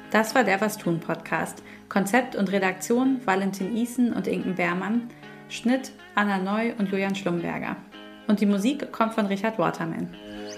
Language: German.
Das war der Was tun Podcast. Konzept und Redaktion Valentin Isen und Inken Beermann. Schnitt Anna Neu und Julian Schlumberger. Und die Musik kommt von Richard Waterman.